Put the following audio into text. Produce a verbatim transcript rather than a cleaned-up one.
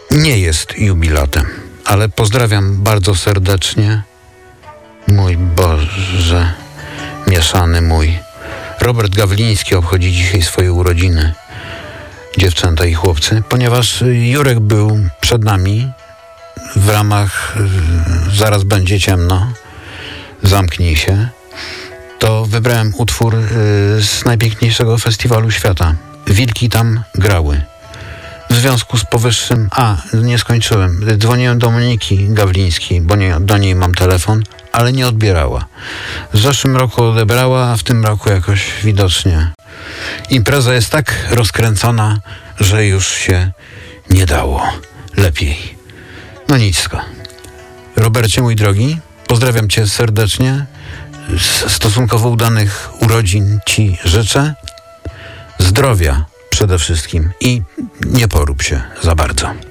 nie jest jubilatem, ale pozdrawiam bardzo serdecznie. Mój Boże, mieszany mój. Robert Gawliński obchodzi dzisiaj swoje urodziny, dziewczęta i chłopcy, ponieważ Jurek był przed nami w ramach y, Zaraz będzie ciemno, zamknij się. To wybrałem utwór y, z najpiękniejszego festiwalu świata. Wilki tam grały. W związku z powyższym... A, nie skończyłem. Dzwoniłem do Moniki Gawlińskiej, bo nie, do niej mam telefon, ale nie odbierała. W zeszłym roku odebrała, a w tym roku jakoś widocznie impreza jest tak rozkręcona, że już się nie dało lepiej. No nicko. Robercie, mój drogi, pozdrawiam cię serdecznie. Stosunkowo udanych urodzin ci życzę. Zdrowia przede wszystkim i nie porób się za bardzo.